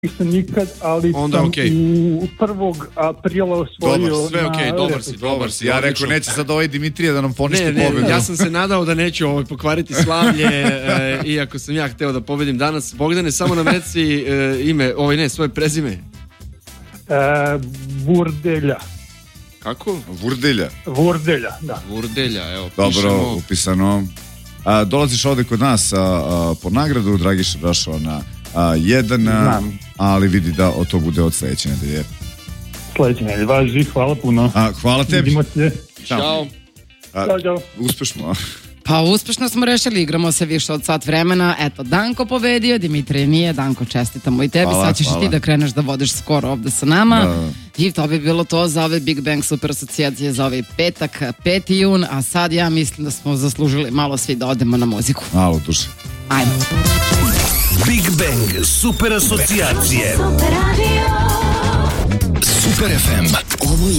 nisam nikad, ali onda sam okay. u 1. aprila osvojio. Sve okej, dobar si. Ja rekao, neće sad ovaj Dimitrije da nam poništi pobedu. Ja sam se nadao da neću pokvariti slavlje, iako sam ja hteo da pobedim danas. Bogdane, samo nam reci ime, svoje prezime. Burdelja. Kako? Vurdelja, da. Vurdelja, evo, dobro, pišemo. upisano. Dolaziš ovde kod nas po nagradu, Dragiša došao na 1, ali vidi da to bude od sledeće nedelje. Sledeće nedelje, važi, hvala puno. Hvala tebi. Vidimo se. Ćao. Ćao. Uspešno. Pa uspešno smo rešili, igramo se više od sat vremena. Eto, Danko pobedio, Dimitrije nije. Danko, čestitamo i tebi. Sad ćeš i ti da kreneš da vodiš skoro ovde sa nama. I to bi bilo to za ove Big Bang Super asocijacije za ovaj petak, 5. jun. A sad ja mislim da smo zaslužili malo svi da odemo na muziku. Malo duže. Ajmo. Big Bang Super asocijacije. Super FM. Ovo je